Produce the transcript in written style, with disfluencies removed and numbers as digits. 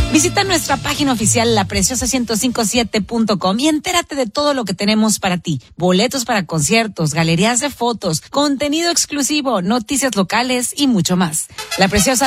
Visita nuestra página oficial lapreciosa1057.com y entérate de todo lo que tenemos para ti. Boletos para conciertos, galerías de fotos, contenido exclusivo, noticias locales y mucho más. La Preciosa